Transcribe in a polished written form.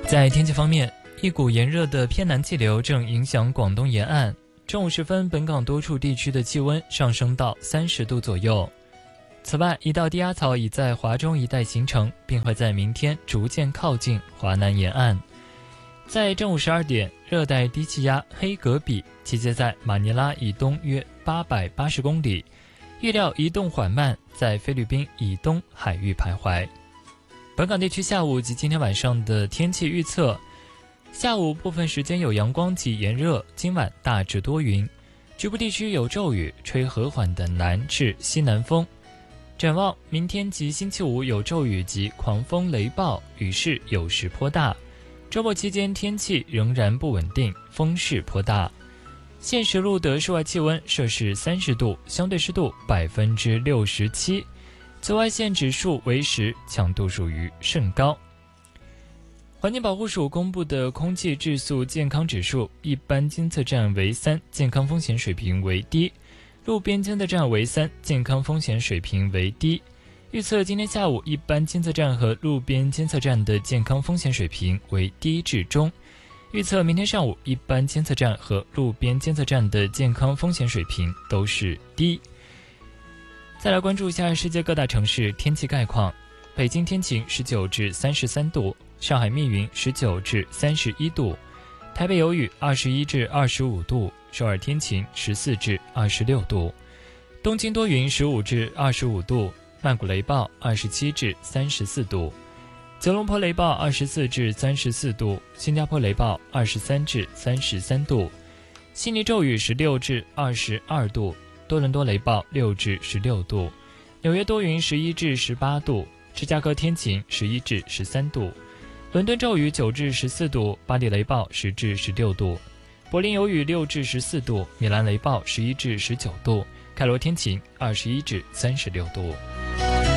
在天气方面，一股炎热的偏南气流正影响广东沿岸。正午时分，本港多处地区的气温上升到30度左右。此外，一道低压槽已在华中一带形成，并会在明天逐渐靠近华南沿岸。在正午12点，热带低气压黑格比集结在马尼拉以东约880公里，预料移动缓慢，在菲律宾以东海域徘徊。本港地区下午及今天晚上的天气预测：下午部分时间有阳光及炎热，今晚大致多云，局部地区有骤雨，吹和缓的南至西南风。展望明天及星期五有骤雨及狂风雷暴，雨势有时颇大。周末期间天气仍然不稳定，风势颇大。现时录得室外气温摄氏30度，相对湿度67%，紫外线指数为10，强度属于甚高。环境保护署公布的空气质素健康指数，一般监测站为3，健康风险水平为低；路边监测站为3，健康风险水平为低。预测今天下午一般监测站和路边监测站的健康风险水平为低至中。预测明天上午一般监测站和路边监测站的健康风险水平都是低。再来关注一下世界各大城市天气概况。北京天晴19至33度，上海密云19至31度，台北有雨21至25度，首尔天晴14至26度，东京多云15至25度，曼谷雷暴27至34度，吉隆坡雷暴24至34度，新加坡雷暴23至33度，悉尼骤雨16至22度，多伦多雷暴6至16度，纽约多云11至18度，芝加哥天晴11至13度，伦敦骤雨9至14度，巴黎雷暴10至16度，柏林有雨6至14度，米兰雷暴11至19度，开罗天晴21至36度。